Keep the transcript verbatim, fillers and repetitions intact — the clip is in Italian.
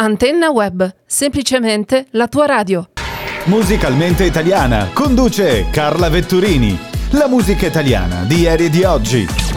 Antenna Web, semplicemente la tua radio. Musicalmente italiana, conduce Carla Vetturini. La musica italiana di ieri e di oggi.